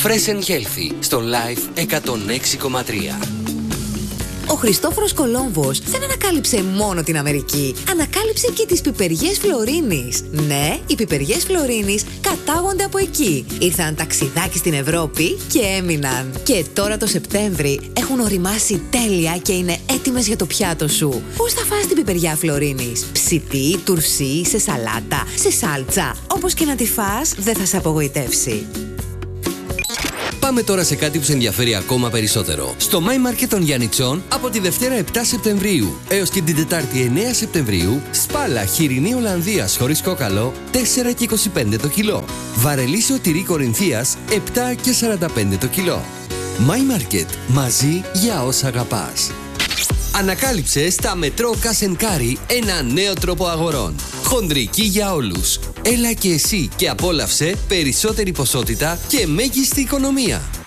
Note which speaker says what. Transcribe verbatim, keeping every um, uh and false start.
Speaker 1: Fresh and Healthy στο Life εκατόν έξι κόμμα τρία.
Speaker 2: Ο Χριστόφορος Κολόμβος δεν ανακάλυψε μόνο την Αμερική. Ανακάλυψε και τις πιπεριές Φλωρίνης. Ναι, οι πιπεριές Φλωρίνης κατάγονται από εκεί. Ήρθαν ταξιδάκι στην Ευρώπη και έμειναν. Και τώρα το Σεπτέμβρη έχουν οριμάσει τέλεια και είναι έτοιμες για το πιάτο σου. Πώς θα φας την πιπεριά Φλωρίνης? Ψητή, τουρσί, σε σαλάτα, σε σάλτσα. Όπως και να τη φας, δεν θα σε απογοητεύσει.
Speaker 1: Πάμε τώρα σε κάτι που σε ενδιαφέρει ακόμα περισσότερο. Στο My Market των Γιαννιτσών από τη Δευτέρα επτά Σεπτεμβρίου έως και την Τετάρτη εννέα Σεπτεμβρίου, σπάλα χοιρινή Ολλανδίας χωρίς κόκαλο τέσσερα και είκοσι πέντε το κιλό. Βαρελίσιο τυρί Κορινθίας επτά και σαράντα πέντε το κιλό. My Market, μαζί για όσα αγαπάς. Ανακάλυψε στα Μετρό Cash and Carry ένα νέο τρόπο αγορών. Χοντρική για όλους. Έλα και εσύ και απόλαυσε περισσότερη ποσότητα και μέγιστη οικονομία.